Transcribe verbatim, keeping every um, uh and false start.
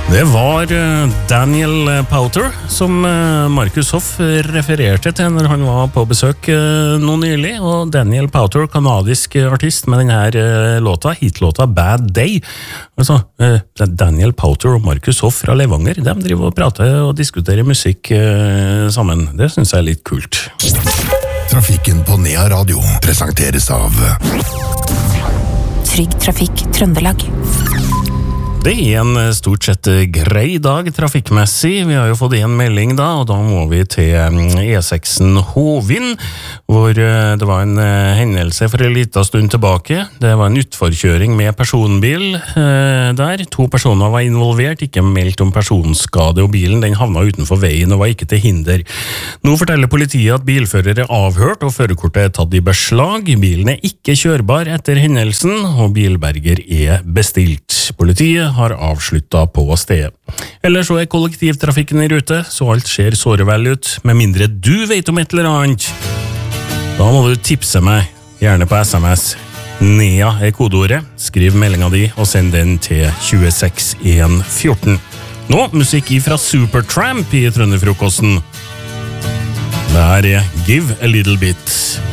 Det var Daniel Powter som Markus Hoff refererte til når han var på besøk nå nylig, og Daniel Powter, kanadisk artist med denne låta, hitlåta Bad Day. Altså, Daniel Powter og Markus Hoff fra Levanger, de driver og prater og diskuterer musikk sammen. Det synes jeg er litt kult. Trafikken på Nea Radio presenteres av Trygg Trafikk Trøndelag. Det er en stort sett grei dag trafikkmessig. Vi har jo fått en melding da, og da må vi til E seksen Hovin, hvor det var en hendelse for en liten stund tilbake. Det var en utforkjøring med personbil eh, der. To personer var involvert, ikke meldt om personskade, og bilen den havna utenfor veien og var ikke til hinder. Nå forteller politiet at bilfører er avhørt, og førerkortet er tatt i beslag. Bilen er ikke kjørbar etter hendelsen, og bilberger er bestilt. Politiet har avsluttet på stedet. Ellers så er kollektivtrafikken i rute, så alt ser såre vel ut, med mindre du vet om et eller annet. Da må du tipse meg, gjerne på S M S. Nea er kodeordet, skriv meldinga di og send den til tjueseks en fjorten. Nå, musikk fra Supertramp i Trønderfrokosten. Det her er Give a Little Bit.